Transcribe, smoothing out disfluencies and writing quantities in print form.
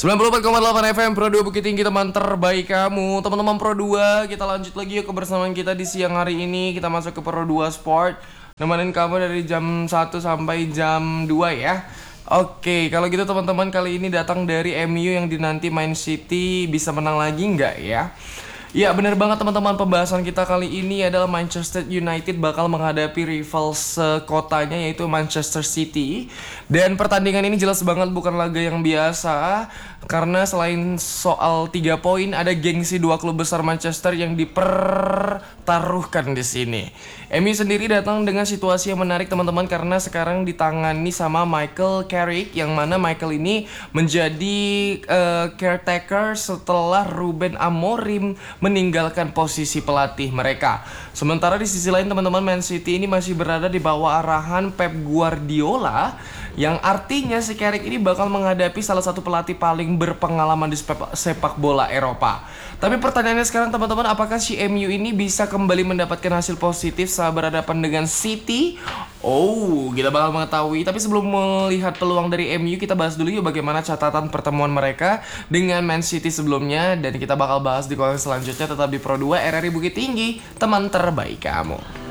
94,8 FM Pro 2 Bukit Tinggi, teman terbaik kamu. Teman-teman Pro 2, kita lanjut lagi yuk kebersamaan kita di siang hari ini. Kita masuk ke Pro 2 Sport, nemenin kamu dari jam 1 sampai jam 2 ya. Oke, kalau gitu teman-teman, kali ini datang dari MU yang dinanti Man City bisa menang lagi nggak ya? Ya bener banget teman-teman, pembahasan kita kali ini adalah Manchester United bakal menghadapi rival sekotanya yaitu Manchester City. Dan pertandingan ini jelas banget bukan laga yang biasa, karena selain soal 3 poin, ada gengsi dua klub besar Manchester yang dipertaruhkan di sini. MU sendiri datang dengan situasi yang menarik teman-teman, karena sekarang ditangani sama Michael Carrick, yang mana Michael ini menjadi caretaker setelah Ruben Amorim meninggalkan posisi pelatih mereka. Sementara di sisi lain teman-teman, Man City ini masih berada di bawah arahan Pep Guardiola, yang artinya si Carrick ini bakal menghadapi salah satu pelatih paling berpengalaman di sepak bola Eropa. Tapi pertanyaannya sekarang teman-teman, apakah si MU ini bisa kembali mendapatkan hasil positif saat berhadapan dengan City? Oh, kita bakal mengetahui. Tapi sebelum melihat peluang dari MU, kita bahas dulu yuk bagaimana catatan pertemuan mereka dengan Man City sebelumnya. Dan kita bakal bahas di konten selanjutnya. Tetap di Pro 2 RRI Bukit Tinggi, teman terbaik kamu.